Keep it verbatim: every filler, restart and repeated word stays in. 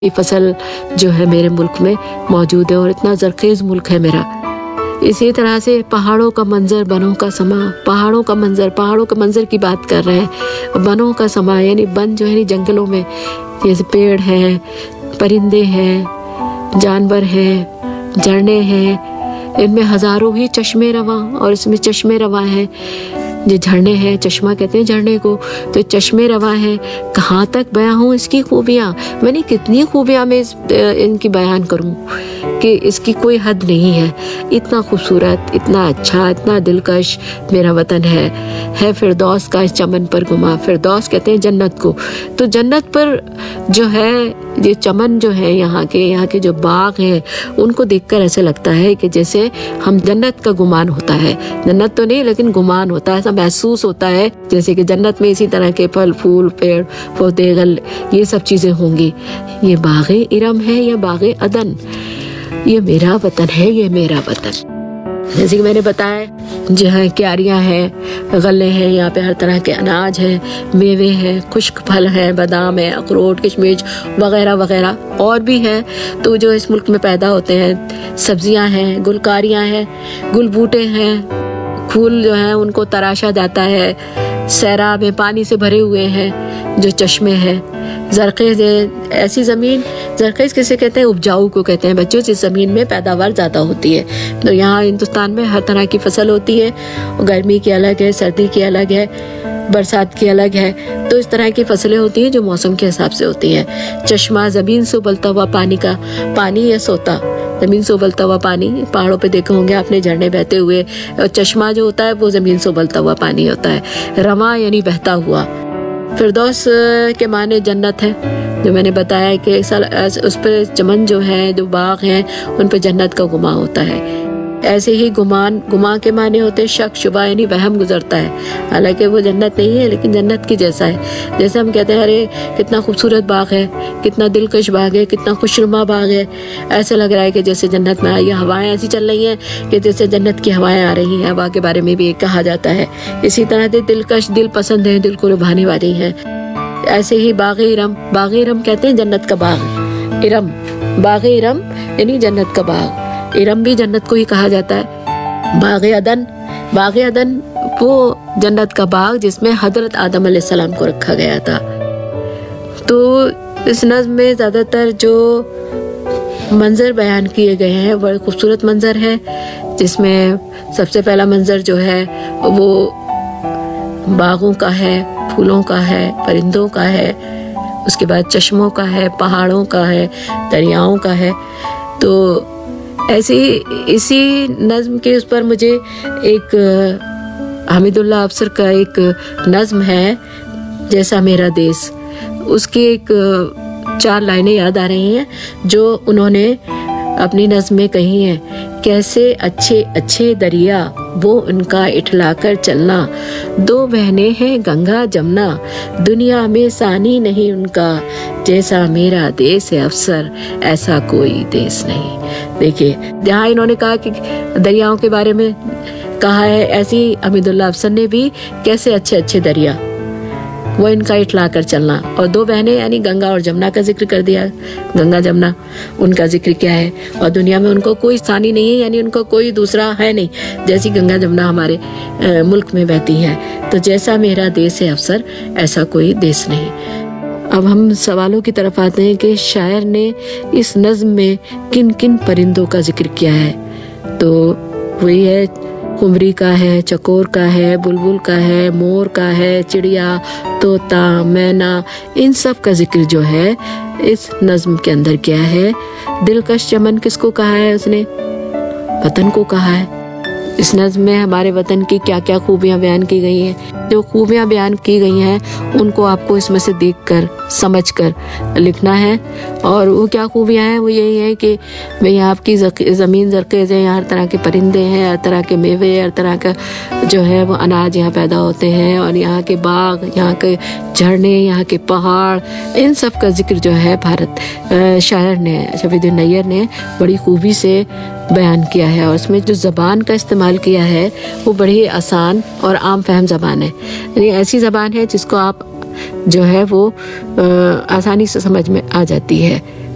ये फसल जो है मेरे मुल्क में मौजूद है और इतना ज़रख़ेज़ मुल्क है मेरा। इसी तरह से पहाड़ों का मंजर, बनों का समा, पहाड़ों का मंजर, पहाड़ों के मंजर की बात कर रहे हैं। बनों का समा यानी बन जो है नी जंगलों में, जैसे पेड़ हैं, परिंदे हैं, जानवर हैं, झरने हैं, इनमें हज़ारों ही चश्मे रवा, और इसमें चश्मे रवा हैं। ये झरने हैं, चश्मा कहते हैं झरने को, तो चश्मे रवा हैं। कहाँ तक बयां हूँ इसकी खूबियाँ, मैंने कितनी खूबियाँ मैं इस इनकी बयान करूँ कि इसकी कोई हद नहीं है। इतना खूबसूरत, इतना अच्छा, इतना दिलकश मेरा वतन है है फिरदौस का इस चमन पर गुमा। फिरदौस कहते हैं जन्नत को, तो जन्नत पर जो है ये चमन जो है, यहाँ के यहाँ के जो बाग हैं, उनको देखकर ऐसे लगता है कि जैसे हम जन्नत का गुमान होता है। जन्नत तो नहीं लेकिन गुमान होता है, ऐसा महसूस होता है जैसे कि जन्नत में इसी तरह के फल फूल, पेड़ पौधे, गल, ये सब चीज़ें होंगी। ये बाग़े इरम है या बाग़े अदन, ये मेरा वतन है, ये मेरा वतन। जैसे कि मैंने बताया, जो है क्यारियाँ हैं, गले हैं, यहाँ पे हर तरह के अनाज हैं, मेवे हैं, खुश्क फल हैं, बादाम है, अखरोट, किशमिश वगैरह वगैरह और भी है। तो जो इस मुल्क में पैदा होते हैं, सब्जियाँ हैं, गुलकारियाँ हैं, गुल बूटे हैं, फूल जो हैं उनको तराशा जाता है, सैराब में पानी से भरे हुए हैं जो चश्मे हैं, ज़रख़ेज़ है। ऐसी ज़मीन, ज़रख़ेज़ किसे कहते हैं? उपजाऊ को कहते हैं बच्चों, जिस ज़मीन में पैदावार ज़्यादा होती है। तो यहाँ हिंदुस्तान में हर तरह की फसल होती है, गर्मी की अलग है, सर्दी की अलग है, बरसात की अलग है। तो इस तरह की फसलें होती हैं जो मौसम के हिसाब से होती हैं। चश्मा, ज़मीन से उबलता हुआ पानी का, पानी या सोता, ज़मीन से उबलता हुआ पानी, पहाड़ों पे देखे होंगे आपने झरने बहते हुए, और चश्मा जो होता है वो ज़मीन से उबलता हुआ पानी होता है। रमा यानी बहता हुआ। फिरदौस के माने जन्नत है, जो मैंने बताया कि उस पर चमन जो है, जो बाग हैं, उन पर जन्नत का गुमा होता है। ऐसे ही गुमान, गुमा के माने होते हैं शक, शुबा यानी वहम गुजरता है। हालांकि वो जन्नत नहीं है लेकिन जन्नत की जैसा है। जैसे हम कहते हैं अरे कितना खूबसूरत बाग है, कितना दिलकश बाग है, कितना खुशनुमा बाग है, ऐसा लग रहा है कि जैसे जन्नत में आई। हवाएं ऐसी चल रही हैं कि जैसे जन्नत की हवाएं आ रही हैं। हवा के बारे में भी कहा जाता है। इसी तरह से दिलकश, दिल पसंद है, दिल को लुभाने वाली है। ऐसे ही बाग़े इरम, बाग़े इरम कहते हैं जन्नत का बाग। इरम, बाग़े इरम यानी जन्नत का बाग। इरम भी जन्नत को ही कहा जाता है। बाग़े अदन, बाग़े अदन वो जन्नत का बाग जिसमें हजरत आदम अलैहिस्सलाम को रखा गया था। तो इस नज़्म में ज़्यादातर जो मंजर बयान किए गए हैं बड़े खूबसूरत मंजर है, जिसमें सबसे पहला मंजर जो है वो बागों का है, फूलों का है, परिंदों का है, उसके बाद चश्मों का है, पहाड़ों का है, दरियाओं का है। तो ऐसे इसी नज़्म के उस पर मुझे एक हमीदुल्लाह अफसर का एक नज़्म है, जैसा मेरा देश, उसकी एक चार लाइनें याद आ रही हैं जो उन्होंने अपनी नज़्म में कही हैं। कैसे अच्छे अच्छे दरिया वो उनका इठलाकर चलना, दो बहनें हैं गंगा जमुना, दुनिया में सानी नहीं उनका, जैसा मेरा देश है अफसर ऐसा कोई देश नहीं। देखिए, जहाँ इन्होंने कहा कि दरियाओं के बारे में कहा है, ऐसी हमीदुल्लाह अफसर ने भी कैसे अच्छे अच्छे दरिया वो इनका इठला कर चलना, और दो बहनें यानी गंगा और जमुना का जिक्र कर दिया। गंगा जमुना उनका जिक्र क्या है, और दुनिया में उनको कोई सानी नहीं है, यानी उनका कोई दूसरा है नहीं, जैसी गंगा जमुना हमारे आ, मुल्क में बहती हैं। तो जैसा मेरा देश है अफसर ऐसा कोई देश नहीं। अब हम सवालों की तरफ आते हैं कि शायर ने इस नज़्म में किन किन परिंदों का जिक्र किया है। तो वही है, कुमरी का है, चकोर का है, बुलबुल का है, मोर का है, चिड़िया, तोता, मैना, इन सब का जिक्र जो है इस नज़्म के अंदर किया है। दिलकश चमन किसको कहा है उसने? वतन को कहा है। इस नज़्म में हमारे वतन की क्या क्या खूबियाँ बयान की गई हैं। जो खूबियाँ बयान की गई हैं उनको आपको इसमें से देखकर, समझकर लिखना है। और वो क्या खूबियाँ हैं, वो यही है कि भाई आपकी ज़मीन ज़रख़ेज़ है, यहाँ हर तरह के परिंदे हैं, हर तरह के मेवे, हर तरह का जो है वो अनाज यहाँ पैदा होते हैं, और यहाँ के बाग, यहाँ के झरने, यहाँ के पहाड़, इन सब का जिक्र जो है भारत शायर ने, शफीउद्दीन नैयर ने बड़ी खूबी से बयान किया है। और उसमें जो ज़बान का इस्तेमाल किया है वो बड़ी आसान और आम फहम ज़बान है, यानी ऐसी ज़बान है जिसको आप जो है वो आ, आसानी से समझ में आ जाती है।